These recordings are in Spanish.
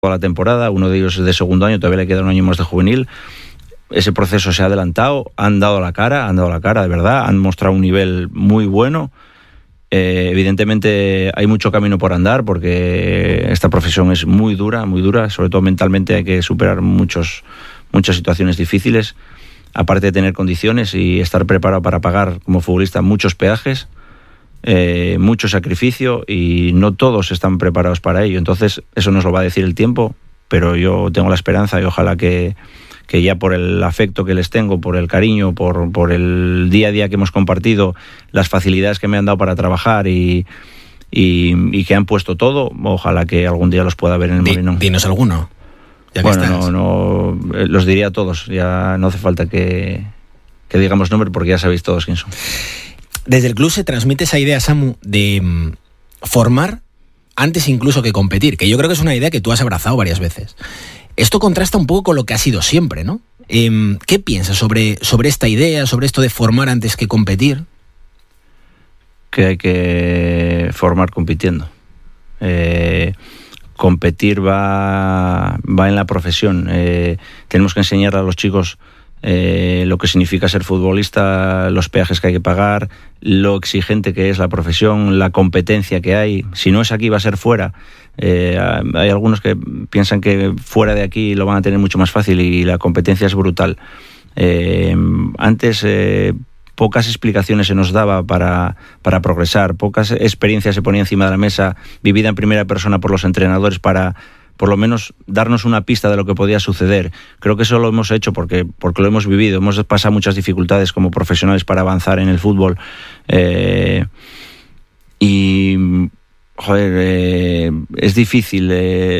toda la temporada, uno de ellos es de segundo año, todavía le queda un año más de juvenil. Ese proceso se ha adelantado, han dado la cara de verdad, han mostrado un nivel muy bueno. Evidentemente hay mucho camino por andar porque esta profesión es muy dura, sobre todo mentalmente hay que superar muchas situaciones difíciles, aparte de tener condiciones y estar preparado para pagar como futbolista muchos peajes, mucho sacrificio, y no todos están preparados para ello. Entonces eso nos lo va a decir el tiempo, pero yo tengo la esperanza y ojalá que ya por el afecto que les tengo, por el cariño, por el día a día que hemos compartido, las facilidades que me han dado para trabajar y que han puesto todo, ojalá que algún día los pueda ver en el Molinón. Dinos alguno. Bueno, no los diría a todos, ya no hace falta que digamos nombre porque ya sabéis todos quién son. Desde el club se transmite esa idea, Samu, de formar antes incluso que competir, que yo creo que es una idea que tú has abrazado varias veces. Esto contrasta un poco con lo que ha sido siempre, ¿no? ¿Qué piensas sobre esta idea, sobre esto de formar antes que competir? Que hay que formar compitiendo. Competir va en la profesión. Tenemos que enseñar a los chicos lo que significa ser futbolista, los peajes que hay que pagar, lo exigente que es la profesión, la competencia que hay. Si no es aquí, va a ser fuera. Hay algunos que piensan que fuera de aquí lo van a tener mucho más fácil y la competencia es brutal. Antes pocas explicaciones se nos daba para progresar, pocas experiencias se ponía encima de la mesa, vivida en primera persona por los entrenadores para por lo menos darnos una pista de lo que podía suceder. Creo que eso lo hemos hecho porque lo hemos vivido, hemos pasado muchas dificultades como profesionales para avanzar en el fútbol. Es difícil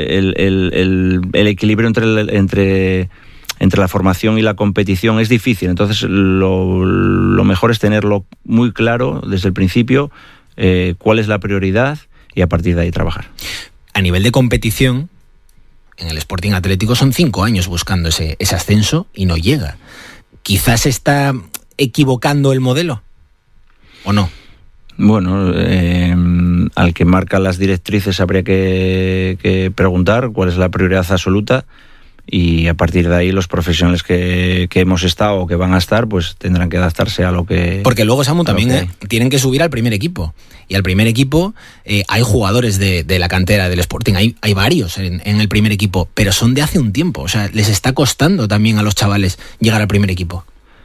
el equilibrio entre la formación y la competición, es difícil. Entonces lo mejor es tenerlo muy claro desde el principio, cuál es la prioridad, y a partir de ahí trabajar. A nivel de competición, en el Sporting Atlético son 5 años buscando ese ascenso y no llega. ¿Quizás se está equivocando el modelo o no? Bueno, al que marca las directrices habría que preguntar cuál es la prioridad absoluta, y a partir de ahí los profesionales que hemos estado o que van a estar pues tendrán que adaptarse a lo que... Porque luego, Samu, también tienen que subir al primer equipo, y al primer equipo hay jugadores de la cantera del Sporting, hay varios en el primer equipo, pero son de hace un tiempo, o sea, les está costando también a los chavales llegar al primer equipo.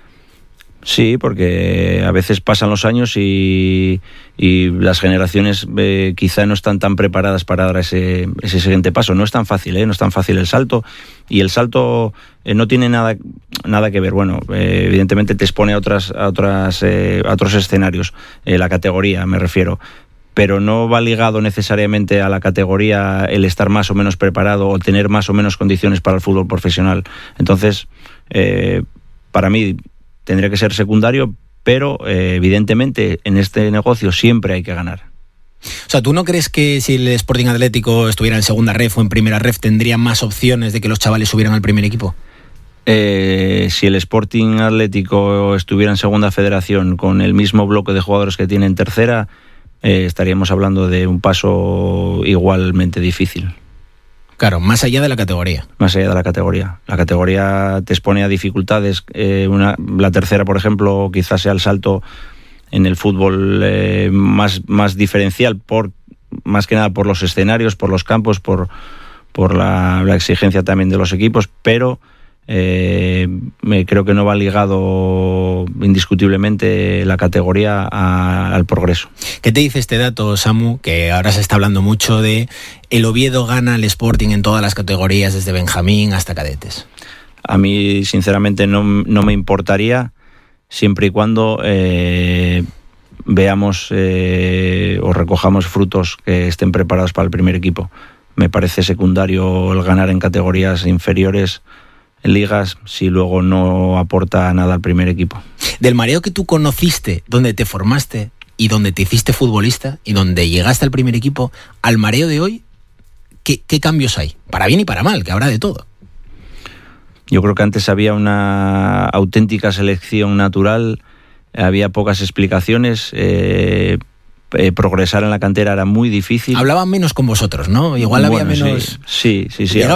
Sí, porque a veces pasan los años y las generaciones quizá no están tan preparadas para dar ese siguiente paso. No es tan fácil, no es tan fácil el salto, y el salto no tiene nada que ver. Bueno, evidentemente te expone a otros escenarios, la categoría me refiero, pero no va ligado necesariamente a la categoría el estar más o menos preparado o tener más o menos condiciones para el fútbol profesional. Entonces, para mí tendría que ser secundario, pero evidentemente en este negocio siempre hay que ganar. O sea, ¿tú no crees que si el Sporting Atlético estuviera en segunda ref o en primera ref tendría más opciones de que los chavales subieran al primer equipo? Si el Sporting Atlético estuviera en segunda federación con el mismo bloque de jugadores que tiene en tercera, estaríamos hablando de un paso igualmente difícil. Claro, más allá de la categoría. Más allá de la categoría. La categoría te expone a dificultades. La tercera, por ejemplo, quizás sea el salto en el fútbol más diferencial, más que nada por los escenarios, por los campos, por la exigencia también de los equipos, pero creo que no va ligado indiscutiblemente la categoría al progreso. ¿Qué te dice este dato, Samu? Que ahora se está hablando mucho de el Oviedo gana al Sporting en todas las categorías, desde Benjamín hasta cadetes. A mí, sinceramente, no me importaría, siempre y cuando veamos o recojamos frutos que estén preparados para el primer equipo. Me parece secundario el ganar en categorías inferiores, en ligas, si luego no aporta nada al primer equipo. Del mareo que tú conociste, donde te formaste y donde te hiciste futbolista y donde llegaste al primer equipo, al mareo de hoy, ¿qué cambios hay? Para bien y para mal, que habrá de todo. Yo creo que antes había una auténtica selección natural, había pocas explicaciones, progresar en la cantera era muy difícil. Hablaban menos con vosotros, ¿no? Igual había menos... Sí.